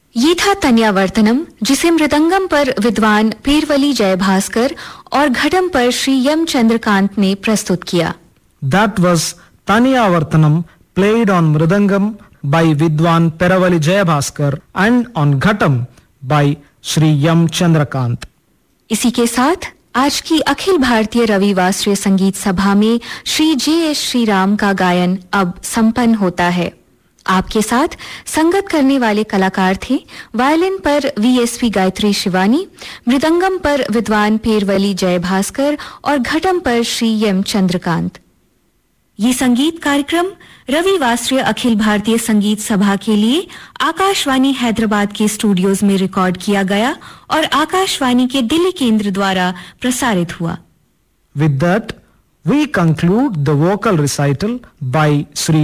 ये था तन्यावर्तनम, जिसे मृदंगम पर विद्वान पीरवली जयभास्कर और घटम पर श्री यम चंद्रकांत ने प्रस्तुत किया. That was Taniyavartanam, played on Mridangam by Vidwan Peravali Jayabhaskar and on Ghatam by Shri Yam Chandrakant. इसी के साथ आज की अखिल भारतीय रविवासरीय संगीत सभा में श्री जे.एस. श्रीराम का गायन अब संपन्न होता है. आपके साथ संगत करने वाले कलाकार थे वायलिन पर वीएसपी गायत्री शिवानी, मृदंगम पर विद्वान पेरवली जयभास्कर और घटम पर श्री एम चंद्रकांत. ये संगीत कार्यक्रम रविवासरीय अखिल भारतीय संगीत सभा के लिए आकाशवाणी हैदराबाद के स्टूडियोज में रिकॉर्ड किया गया और आकाशवाणी के दिल्ली केंद्र द्वारा प्रसारित हुआ. With that, we conclude the vocal recital by Sri